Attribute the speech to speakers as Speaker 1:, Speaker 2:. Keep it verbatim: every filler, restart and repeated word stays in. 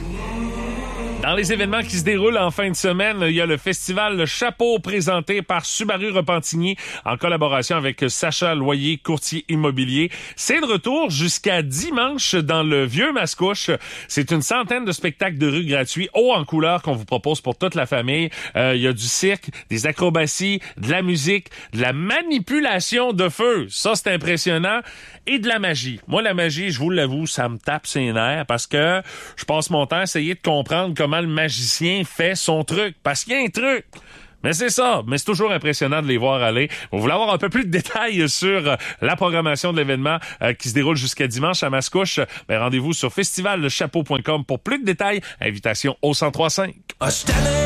Speaker 1: Dans les événements qui se déroulent en fin de semaine, il y a le festival Le Chapeau présenté par Subaru Repentigny en collaboration avec Sacha Loyer, courtier immobilier. C'est de retour jusqu'à dimanche dans le Vieux Mascouche. C'est une centaine de spectacles de rue gratuits, haut en couleur qu'on vous propose pour toute la famille. Euh, il y a du cirque, des acrobaties, de la musique, de la manipulation de feu. Ça, c'est impressionnant. Et de la magie. Moi, la magie, je vous l'avoue, ça me tape ses nerfs parce que je passe mon temps à essayer de comprendre comment le magicien fait son truc. Parce qu'il y a un truc. Mais c'est ça. Mais c'est toujours impressionnant de les voir aller. Vous voulez avoir un peu plus de détails sur euh, la programmation de l'événement euh, qui se déroule jusqu'à dimanche à Mascouche? Ben, rendez-vous sur festival le chapeau point com pour plus de détails. Invitation au cent trois cinq.